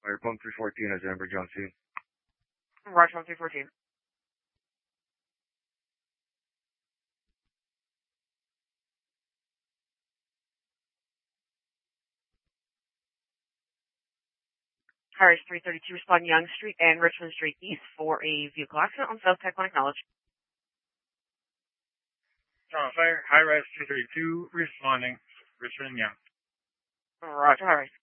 Fire Pump 314 as Denver Johnson. Roger, Pump 314. Harris 332, respond Young Street and Richmond Street East for a vehicle accident on South Taconic Knowledge. Fire, High Rise 232, responding, Richmond Young. Roger, Harris.